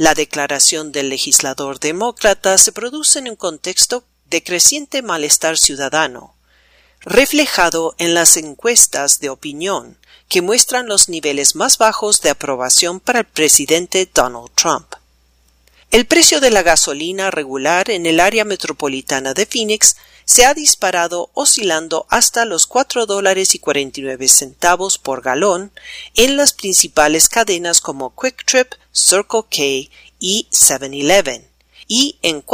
La declaración del legislador demócrata se produce en un contexto de creciente malestar ciudadano, reflejado en las encuestas de opinión que muestran los niveles más bajos de aprobación para el presidente Donald Trump. El precio de la gasolina regular en el área metropolitana de Phoenix se ha disparado oscilando hasta los $4.49 por galón en las principales cadenas como Quick Trip, Circle K y 7-Eleven, y en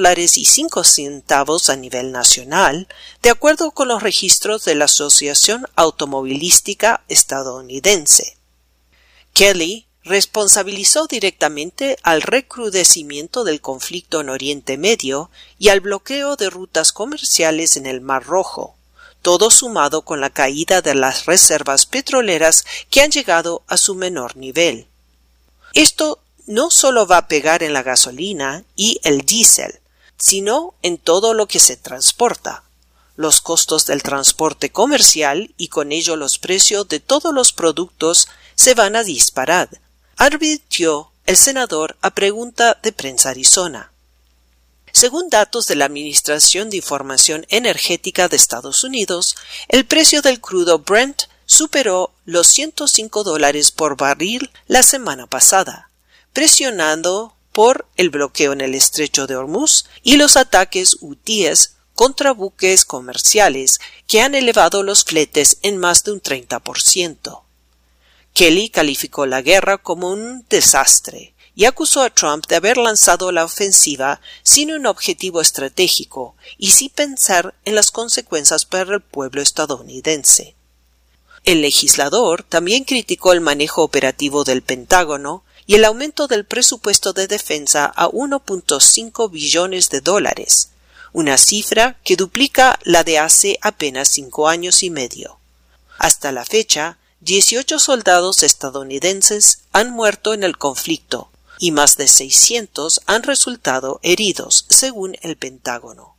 $4.05 a nivel nacional, de acuerdo con los registros de la Asociación Automovilística Estadounidense. Kelly responsabilizó directamente al recrudecimiento del conflicto en Oriente Medio y al bloqueo de rutas comerciales en el Mar Rojo, todo sumado con la caída de las reservas petroleras que han llegado a su menor nivel. Esto no solo va a pegar en la gasolina y el diésel, sino en todo lo que se transporta. Los costos del transporte comercial y con ello los precios de todos los productos se van a disparar, advirtió el senador a pregunta de Prensa Arizona. Según datos de la Administración de Información Energética de Estados Unidos, el precio del crudo Brent superó los $105 por barril la semana pasada, presionado por el bloqueo en el estrecho de Hormuz y los ataques hutíes contra buques comerciales que han elevado los fletes en más de un 30%. Kelly calificó la guerra como un desastre y acusó a Trump de haber lanzado la ofensiva sin un objetivo estratégico y sin pensar en las consecuencias para el pueblo estadounidense. El legislador también criticó el manejo operativo del Pentágono y el aumento del presupuesto de defensa a $1.5 billones, una cifra que duplica la de hace apenas 5 años y medio. Hasta la fecha, 18 soldados estadounidenses han muerto en el conflicto y más de 600 han resultado heridos, según el Pentágono.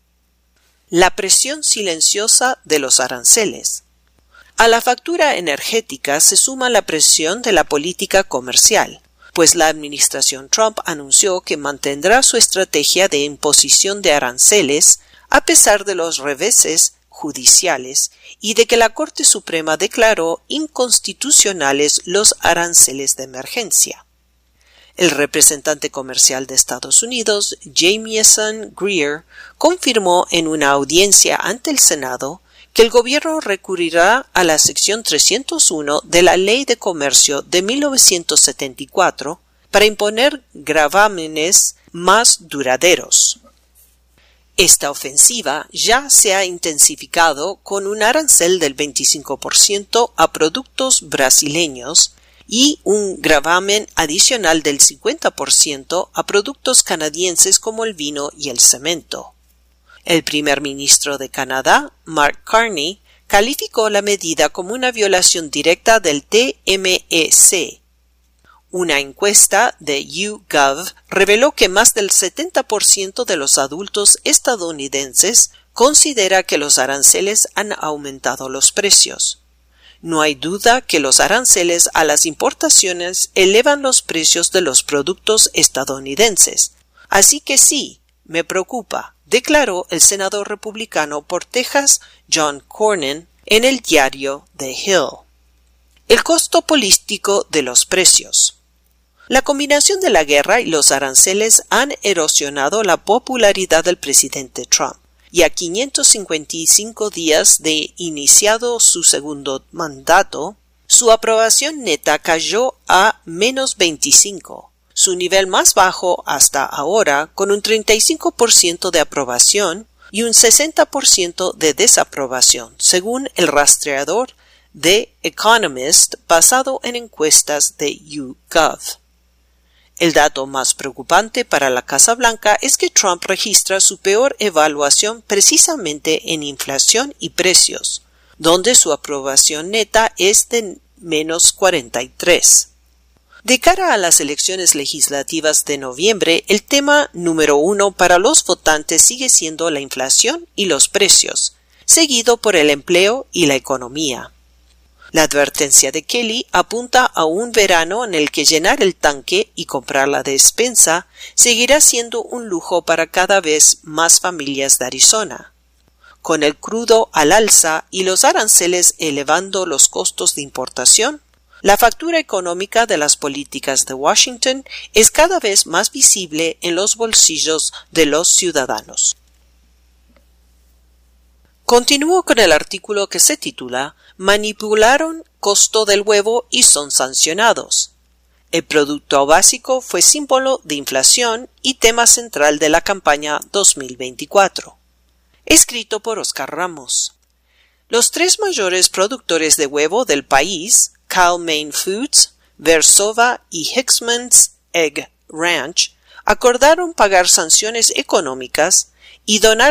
La presión silenciosa de los aranceles. A la factura energética se suma la presión de la política comercial, pues la administración Trump anunció que mantendrá su estrategia de imposición de aranceles a pesar de los reveses judiciales y de que la Corte Suprema declaró inconstitucionales los aranceles de emergencia. El representante comercial de Estados Unidos, Jamieson Greer, confirmó en una audiencia ante el Senado que el gobierno recurrirá a la sección 301 de la Ley de Comercio de 1974 para imponer gravámenes más duraderos. Esta ofensiva ya se ha intensificado con un arancel del 25% a productos brasileños y un gravamen adicional del 50% a productos canadienses como el vino y el cemento. El primer ministro de Canadá, Mark Carney, calificó la medida como una violación directa del TMEC. Una encuesta de YouGov reveló que más del 70% de los adultos estadounidenses considera que los aranceles han aumentado los precios. No hay duda que los aranceles a las importaciones elevan los precios de los productos estadounidenses. Así que sí, me preocupa, declaró el senador republicano por Texas, John Cornyn, en el diario The Hill. El costo político de los precios. La combinación de la guerra y los aranceles han erosionado la popularidad del presidente Trump, y a 555 días de iniciado su segundo mandato, su aprobación neta cayó a menos 25, su nivel más bajo hasta ahora, con un 35% de aprobación y un 60% de desaprobación, según el rastreador The Economist basado en encuestas de YouGov. El dato más preocupante para la Casa Blanca es que Trump registra su peor evaluación precisamente en inflación y precios, donde su aprobación neta es de menos 43. De cara a las elecciones legislativas de noviembre, el tema número 1 para los votantes sigue siendo la inflación y los precios, seguido por el empleo y la economía. La advertencia de Kelly apunta a un verano en el que llenar el tanque y comprar la despensa seguirá siendo un lujo para cada vez más familias de Arizona. Con el crudo al alza y los aranceles elevando los costos de importación, la factura económica de las políticas de Washington es cada vez más visible en los bolsillos de los ciudadanos. Continúo con el artículo que se titula «Manipularon costo del huevo y son sancionados». El producto básico fue símbolo de inflación y tema central de la campaña 2024. Escrito por Oscar Ramos. Los tres mayores productores de huevo del país, Cal-Maine Foods, Versova y Hickman's Egg Ranch, acordaron pagar sanciones económicas y donar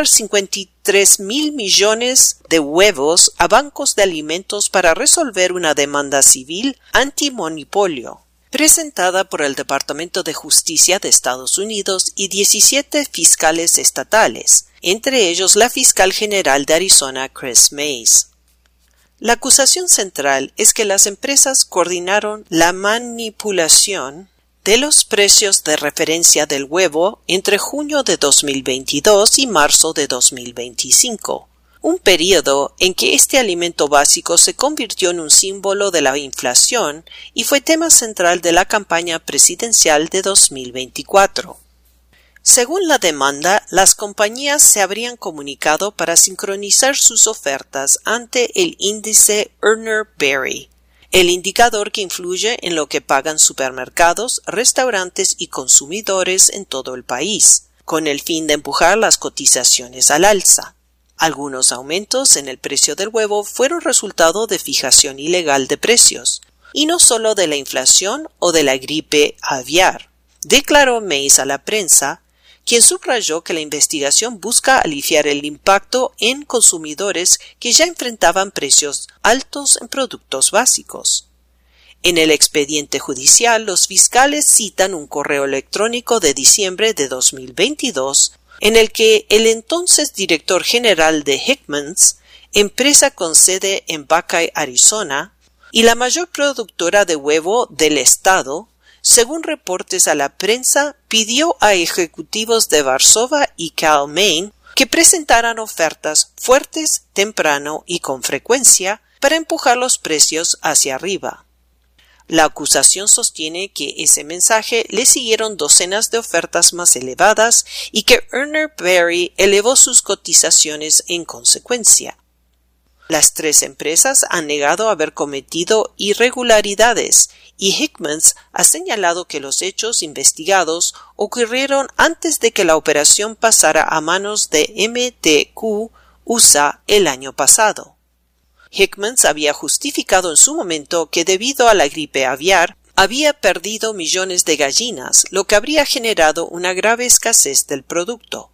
53,000 millones de huevos a bancos de alimentos para resolver una demanda civil antimonopolio, presentada por el Departamento de Justicia de Estados Unidos y 17 fiscales estatales, entre ellos la fiscal general de Arizona, Chris Mays. La acusación central es que las empresas coordinaron la manipulación de los precios de referencia del huevo entre junio de 2022 y marzo de 2025, un período en que este alimento básico se convirtió en un símbolo de la inflación y fue tema central de la campaña presidencial de 2024. Según la demanda, las compañías se habrían comunicado para sincronizar sus ofertas ante el índice Urner-Barry, el indicador que influye en lo que pagan supermercados, restaurantes y consumidores en todo el país, con el fin de empujar las cotizaciones al alza. Algunos aumentos en el precio del huevo fueron resultado de fijación ilegal de precios, y no solo de la inflación o de la gripe aviar, declaró Mays a la prensa, quien subrayó que la investigación busca aliviar el impacto en consumidores que ya enfrentaban precios altos en productos básicos. En el expediente judicial, los fiscales citan un correo electrónico de diciembre de 2022 en el que el entonces director general de Hickman's, empresa con sede en Buckeye, Arizona, y la mayor productora de huevo del estado, según reportes a la prensa, pidió a ejecutivos de Versova y Cal-Maine que presentaran ofertas fuertes, temprano y con frecuencia para empujar los precios hacia arriba. La acusación sostiene que ese mensaje le siguieron docenas de ofertas más elevadas y que Urner-Barry elevó sus cotizaciones en consecuencia. Las tres empresas han negado haber cometido irregularidades y Hickman's ha señalado que los hechos investigados ocurrieron antes de que la operación pasara a manos de MTQ USA el año pasado. Hickman's había justificado en su momento que debido a la gripe aviar había perdido millones de gallinas, lo que habría generado una grave escasez del producto.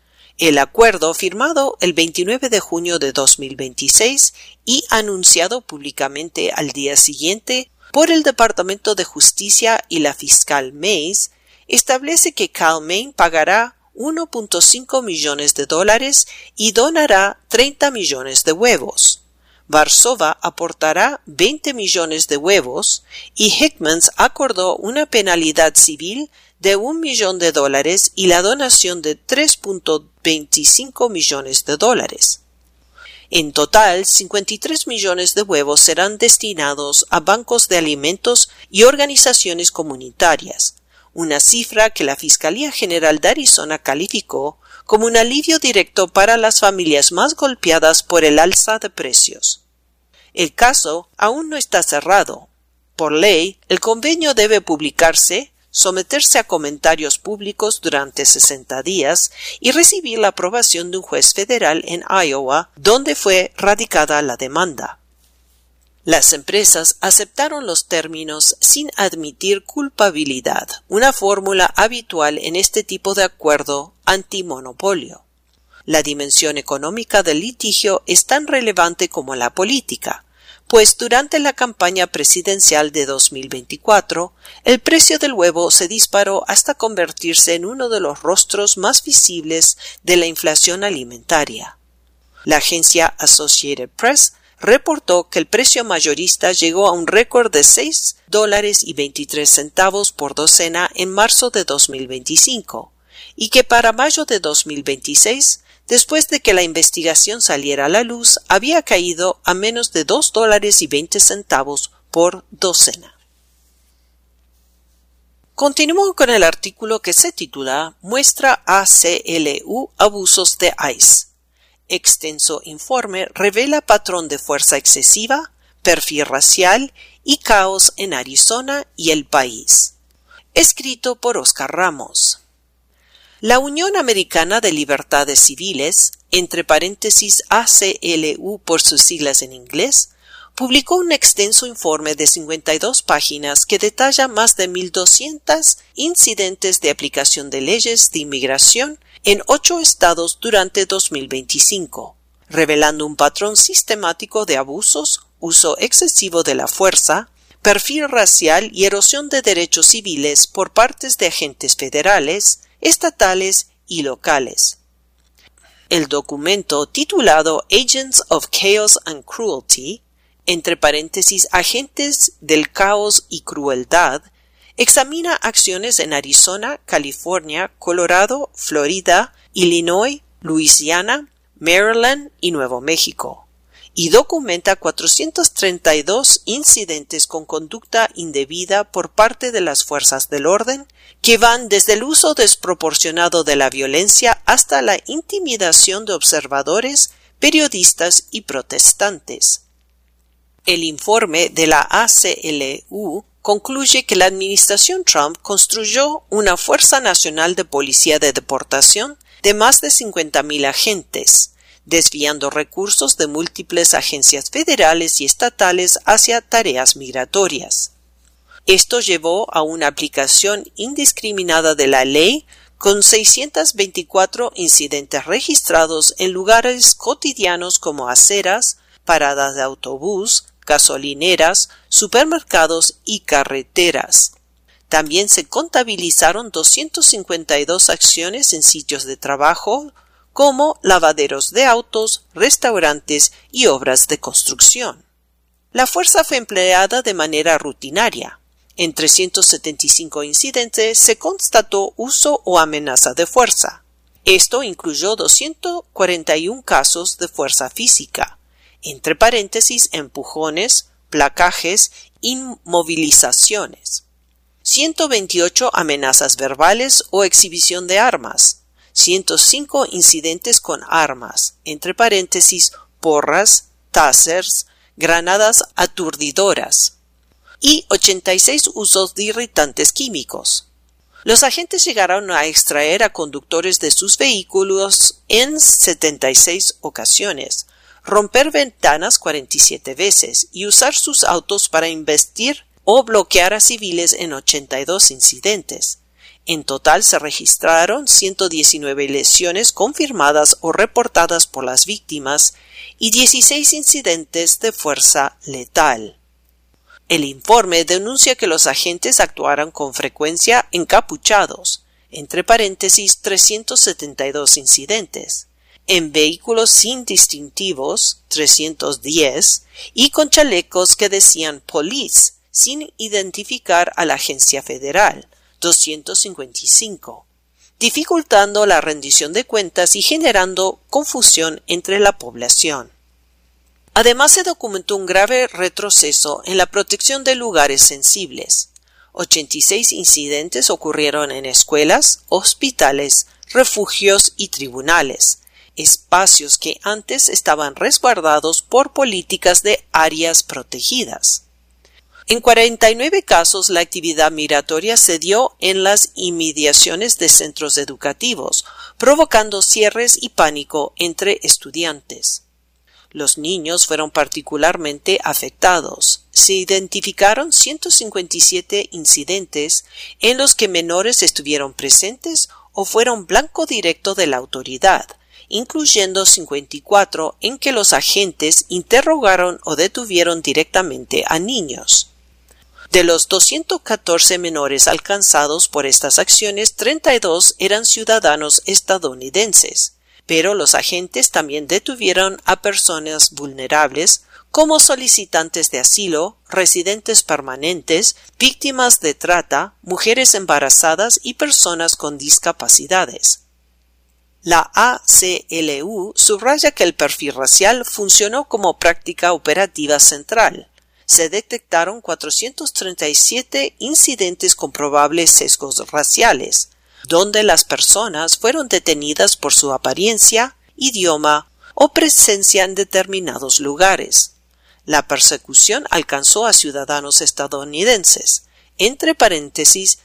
El acuerdo, firmado el 29 de junio de 2026 y anunciado públicamente al día siguiente por el Departamento de Justicia y la fiscal Mays, establece que Cal-Maine pagará $1.5 millones y donará 30 millones de huevos. Versova aportará 20 millones de huevos y Hickman's acordó una penalidad civil de $1 millón y la donación de $3.25 millones. En total, 53 millones de huevos serán destinados a bancos de alimentos y organizaciones comunitarias, una cifra que la Fiscalía General de Arizona calificó como un alivio directo para las familias más golpeadas por el alza de precios. El caso aún no está cerrado. Por ley, el convenio debe publicarse, someterse a comentarios públicos durante 60 días y recibir la aprobación de un juez federal en Iowa, donde fue radicada la demanda. Las empresas aceptaron los términos sin admitir culpabilidad, una fórmula habitual en este tipo de acuerdo antimonopolio. La dimensión económica del litigio es tan relevante como la política, pues durante la campaña presidencial de 2024, el precio del huevo se disparó hasta convertirse en uno de los rostros más visibles de la inflación alimentaria. La agencia Associated Press reportó que el precio mayorista llegó a un récord de $6.23 por docena en marzo de 2025 y que para mayo de 2026, después de que la investigación saliera a la luz, había caído a menos de $2.20 por docena. Continúo con el artículo que se titula Muestra ACLU abusos de ICE. Extenso informe revela patrón de fuerza excesiva, perfil racial y caos en Arizona y el país. Escrito por Oscar Ramos. La Unión Americana de Libertades Civiles, entre paréntesis ACLU por sus siglas en inglés, publicó un extenso informe de 52 páginas que detalla más de 1.200 incidentes de aplicación de leyes de inmigración en 8 estados durante 2025, revelando un patrón sistemático de abusos, uso excesivo de la fuerza, perfil racial y erosión de derechos civiles por partes de agentes federales, estatales y locales. El documento titulado Agents of Chaos and Cruelty, entre paréntesis agentes del caos y crueldad, examina acciones en Arizona, California, Colorado, Florida, Illinois, Luisiana, Maryland y Nuevo México, y documenta 432 incidentes con conducta indebida por parte de las fuerzas del orden, que van desde el uso desproporcionado de la violencia hasta la intimidación de observadores, periodistas y protestantes. El informe de la ACLU concluye que la administración Trump construyó una Fuerza Nacional de Policía de Deportación de más de 50.000 agentes, desviando recursos de múltiples agencias federales y estatales hacia tareas migratorias. Esto llevó a una aplicación indiscriminada de la ley con 624 incidentes registrados en lugares cotidianos como aceras, paradas de autobús, gasolineras, supermercados y carreteras. También se contabilizaron 252 acciones en sitios de trabajo, como lavaderos de autos, restaurantes y obras de construcción. La fuerza fue empleada de manera rutinaria. En 375 incidentes se constató uso o amenaza de fuerza. Esto incluyó 241 casos de fuerza física, entre paréntesis empujones, placajes, inmovilizaciones. 128 amenazas verbales o exhibición de armas. 105 incidentes con armas, entre paréntesis porras, tasers, granadas aturdidoras, y 86 usos de irritantes químicos. Los agentes llegaron a extraer a conductores de sus vehículos en 76 ocasiones, romper ventanas 47 veces y usar sus autos para embestir o bloquear a civiles en 82 incidentes. En total se registraron 119 lesiones confirmadas o reportadas por las víctimas y 16 incidentes de fuerza letal. El informe denuncia que los agentes actuaron con frecuencia encapuchados, entre paréntesis 372 incidentes, en vehículos sin distintivos, 310, y con chalecos que decían police, sin identificar a la agencia federal, 255, dificultando la rendición de cuentas y generando confusión entre la población. Además, se documentó un grave retroceso en la protección de lugares sensibles. 86 incidentes ocurrieron en escuelas, hospitales, refugios y tribunales, espacios que antes estaban resguardados por políticas de áreas protegidas. En 49 casos, la actividad migratoria se dio en las inmediaciones de centros educativos, provocando cierres y pánico entre estudiantes. Los niños fueron particularmente afectados. Se identificaron 157 incidentes en los que menores estuvieron presentes o fueron blanco directo de la autoridad, incluyendo 54 en que los agentes interrogaron o detuvieron directamente a niños. De los 214 menores alcanzados por estas acciones, 32 eran ciudadanos estadounidenses, pero los agentes también detuvieron a personas vulnerables, como solicitantes de asilo, residentes permanentes, víctimas de trata, mujeres embarazadas y personas con discapacidades. La ACLU subraya que el perfil racial funcionó como práctica operativa central. Se detectaron 437 incidentes con probables sesgos raciales, donde las personas fueron detenidas por su apariencia, idioma o presencia en determinados lugares. La persecución alcanzó a ciudadanos estadounidenses, entre paréntesis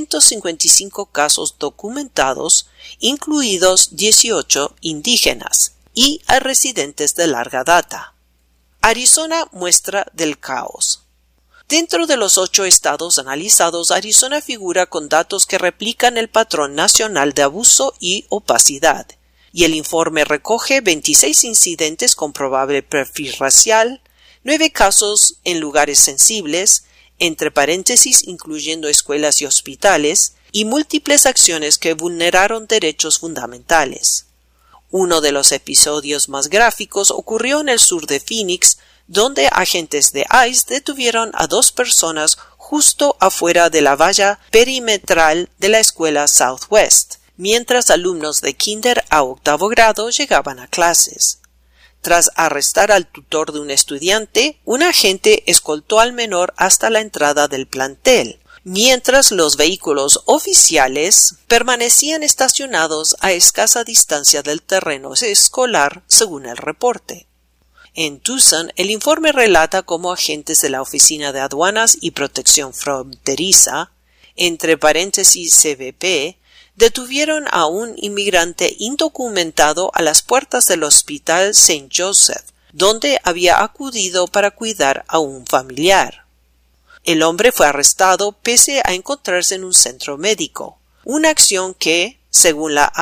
155 casos documentados, incluidos 18 indígenas, y a residentes de larga data. Arizona, muestra del caos. Dentro de los 8 estados analizados, Arizona figura con datos que replican el patrón nacional de abuso y opacidad, y el informe recoge 26 incidentes con probable perfil racial, 9 casos en lugares sensibles, entre paréntesis incluyendo escuelas y hospitales, y múltiples acciones que vulneraron derechos fundamentales. Uno de los episodios más gráficos ocurrió en el sur de Phoenix, donde agentes de ICE detuvieron a 2 personas justo afuera de la valla perimetral de la escuela Southwest, mientras alumnos de kinder a 8º grado llegaban a clases. Tras arrestar al tutor de un estudiante, un agente escoltó al menor hasta la entrada del plantel, mientras los vehículos oficiales permanecían estacionados a escasa distancia del terreno escolar, según el reporte. En Tucson, el informe relata cómo agentes de la Oficina de Aduanas y Protección Fronteriza, entre paréntesis CBP, detuvieron a un inmigrante indocumentado a las puertas del Hospital St. Joseph, donde había acudido para cuidar a un familiar. El hombre fue arrestado pese a encontrarse en un centro médico, una acción que, según la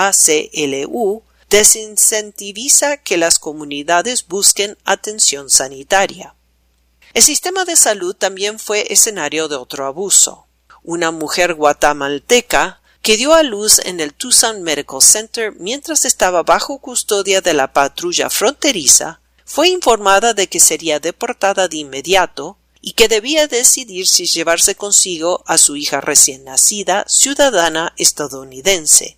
ACLU, desincentiviza que las comunidades busquen atención sanitaria. El sistema de salud también fue escenario de otro abuso. Una mujer guatemalteca que dio a luz en el Tucson Medical Center mientras estaba bajo custodia de la patrulla fronteriza, fue informada de que sería deportada de inmediato y que debía decidir si llevarse consigo a su hija recién nacida, ciudadana estadounidense.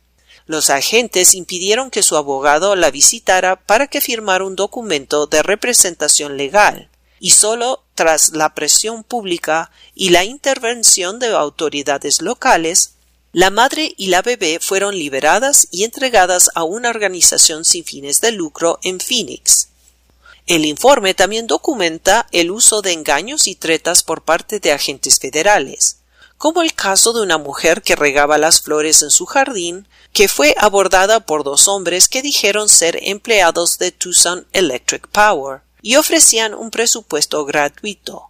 Los agentes impidieron que su abogado la visitara para que firmara un documento de representación legal, y solo tras la presión pública y la intervención de autoridades locales, la madre y la bebé fueron liberadas y entregadas a una organización sin fines de lucro en Phoenix. El informe también documenta el uso de engaños y tretas por parte de agentes federales, como el caso de una mujer que regaba las flores en su jardín, que fue abordada por 2 hombres que dijeron ser empleados de Tucson Electric Power y ofrecían un presupuesto gratuito.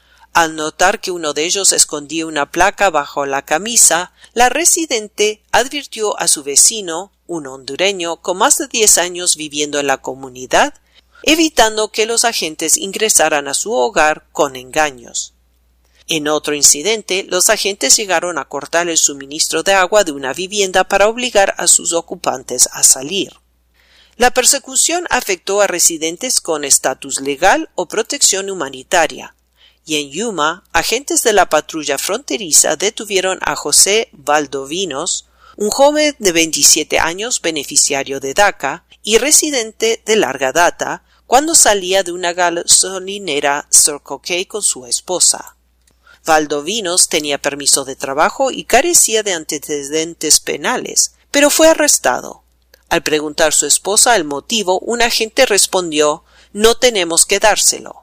Al notar que uno de ellos escondía una placa bajo la camisa, la residente advirtió a su vecino, un hondureño con más de 10 años viviendo en la comunidad, evitando que los agentes ingresaran a su hogar con engaños. En otro incidente, los agentes llegaron a cortar el suministro de agua de una vivienda para obligar a sus ocupantes a salir. La persecución afectó a residentes con estatus legal o protección humanitaria, y en Yuma, agentes de la patrulla fronteriza detuvieron a José Valdovinos, un joven de 27 años beneficiario de DACA y residente de larga data, cuando salía de una gasolinera Circle K con su esposa. Valdovinos tenía permiso de trabajo y carecía de antecedentes penales, pero fue arrestado. Al preguntar su esposa el motivo, un agente respondió: «No tenemos que dárselo».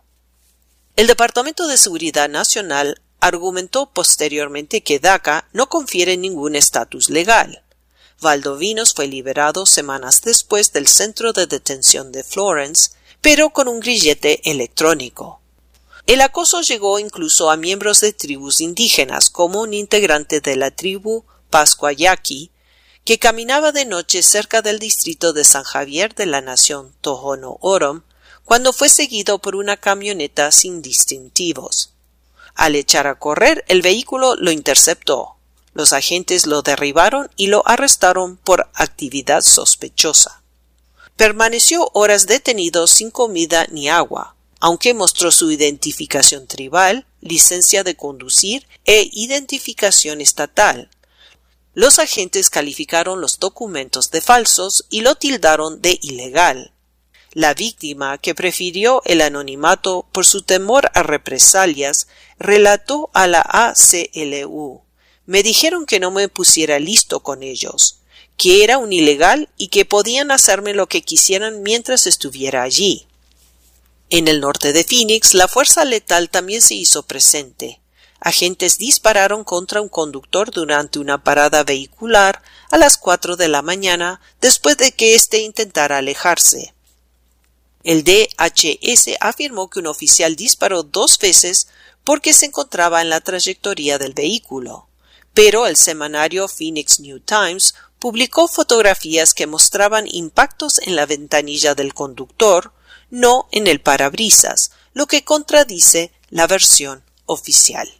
El Departamento de Seguridad Nacional argumentó posteriormente que DACA no confiere ningún estatus legal. Valdovinos fue liberado semanas después del centro de detención de Florence, pero con un grillete electrónico. El acoso llegó incluso a miembros de tribus indígenas, como un integrante de la tribu Pascuayaqui, que caminaba de noche cerca del distrito de San Javier de la nación Tohono O'odham, cuando fue seguido por una camioneta sin distintivos. Al echar a correr, el vehículo lo interceptó. Los agentes lo derribaron y lo arrestaron por actividad sospechosa. Permaneció horas detenido sin comida ni agua, aunque mostró su identificación tribal, licencia de conducir e identificación estatal. Los agentes calificaron los documentos de falsos y lo tildaron de ilegal. La víctima, que prefirió el anonimato por su temor a represalias, relató a la ACLU: «Me dijeron que no me pusiera listo con ellos, que era un ilegal y que podían hacerme lo que quisieran mientras estuviera allí». En el norte de Phoenix, la fuerza letal también se hizo presente. Agentes dispararon contra un conductor durante una parada vehicular a las 4 de la mañana después de que éste intentara alejarse. El DHS afirmó que un oficial disparó 2 veces porque se encontraba en la trayectoria del vehículo, pero el semanario Phoenix New Times publicó fotografías que mostraban impactos en la ventanilla del conductor, no en el parabrisas, lo que contradice la versión oficial.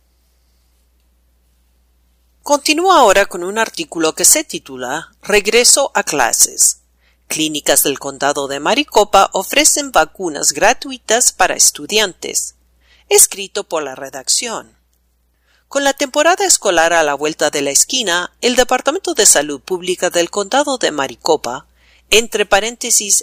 Continúo ahora con un artículo que se titula «Regreso a clases». Clínicas del condado de Maricopa ofrecen vacunas gratuitas para estudiantes. Escrito por la redacción. Con la temporada escolar a la vuelta de la esquina, el Departamento de Salud Pública del condado de Maricopa, entre paréntesis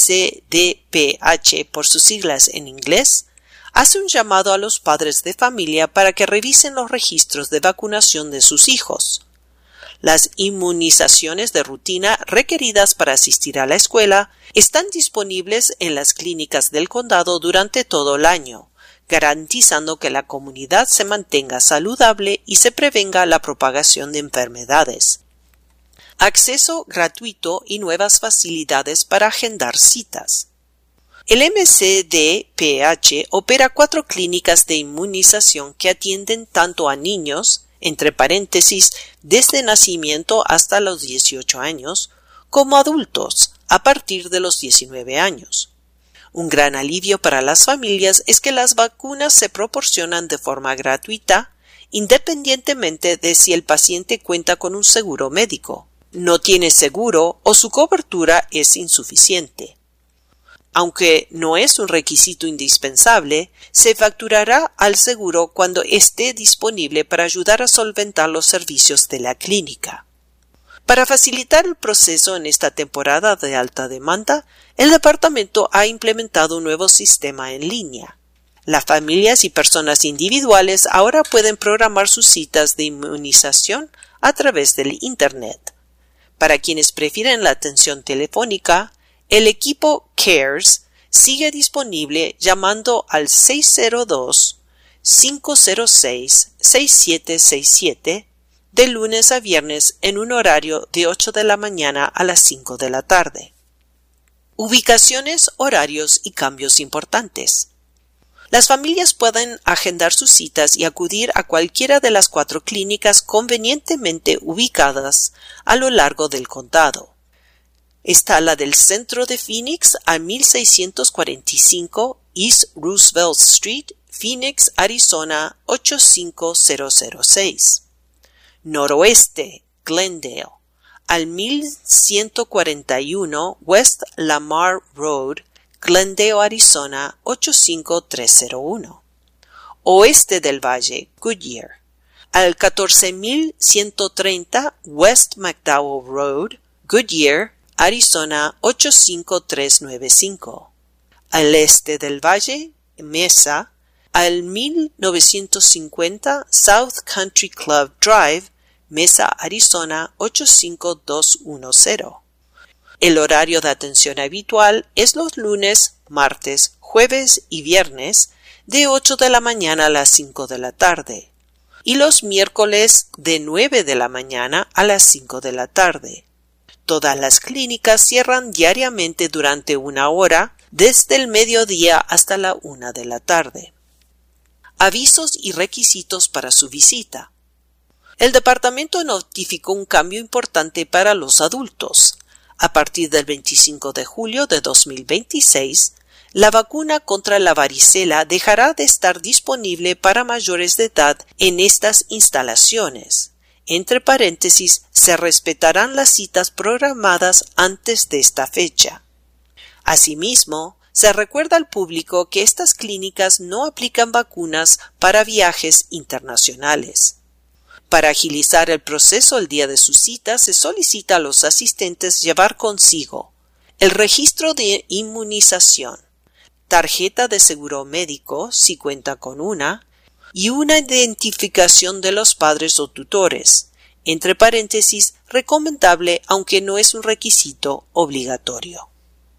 MCDPH por sus siglas en inglés, hace un llamado a los padres de familia para que revisen los registros de vacunación de sus hijos. Las inmunizaciones de rutina requeridas para asistir a la escuela están disponibles en las clínicas del condado durante todo el año, garantizando que la comunidad se mantenga saludable y se prevenga la propagación de enfermedades. Acceso gratuito y nuevas facilidades para agendar citas. El MCDPH opera 4 clínicas de inmunización que atienden tanto a niños, entre paréntesis, desde nacimiento hasta los 18 años, como adultos, a partir de los 19 años. Un gran alivio para las familias es que las vacunas se proporcionan de forma gratuita, independientemente de si el paciente cuenta con un seguro médico, no tiene seguro o su cobertura es insuficiente. Aunque no es un requisito indispensable, se facturará al seguro cuando esté disponible para ayudar a solventar los servicios de la clínica. Para facilitar el proceso en esta temporada de alta demanda, el departamento ha implementado un nuevo sistema en línea. Las familias y personas individuales ahora pueden programar sus citas de inmunización a través del Internet. Para quienes prefieren la atención telefónica, el equipo CARES sigue disponible llamando al 602-506-6767 de lunes a viernes en un horario de 8 de la mañana a las 5 de la tarde. Ubicaciones, horarios y cambios importantes. Las familias pueden agendar sus citas y acudir a cualquiera de las 4 clínicas convenientemente ubicadas a lo largo del condado. Está la del centro de Phoenix a 1645 East Roosevelt Street, Phoenix, Arizona 85006. Noroeste, Glendale, al 1141 West Lamar Road, Glendale, Arizona 85301. Oeste del Valle, Goodyear, al 14130 West McDowell Road, Goodyear, Arizona 85395. Al este del Valle, Mesa, al 1950 South Country Club Drive, Mesa, Arizona 85210. El horario de atención habitual es los lunes, martes, jueves y viernes de 8 de la mañana a las 5 de la tarde y los miércoles de 9 de la mañana a las 5 de la tarde. Todas las clínicas cierran diariamente durante 1 hora, desde el mediodía hasta la 1 de la tarde. Avisos y requisitos para su visita. El departamento notificó un cambio importante para los adultos. A partir del 25 de julio de 2026, la vacuna contra la varicela dejará de estar disponible para mayores de edad en estas instalaciones. Entre paréntesis, se respetarán las citas programadas antes de esta fecha. Asimismo, Se recuerda al público que estas clínicas no aplican vacunas para viajes internacionales. Para agilizar el proceso el día de su cita, se solicita a los asistentes llevar consigo el registro de inmunización, tarjeta de seguro médico, si cuenta con una, y una identificación de los padres o tutores, entre paréntesis, recomendable aunque no es un requisito obligatorio.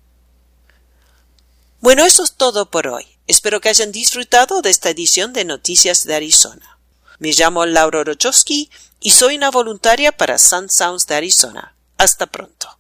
Bueno, eso es todo por hoy. Espero que hayan disfrutado de esta edición de Noticias de Arizona. Me llamo Laura Orochowski y soy una voluntaria para Sun Sounds de Arizona. Hasta pronto.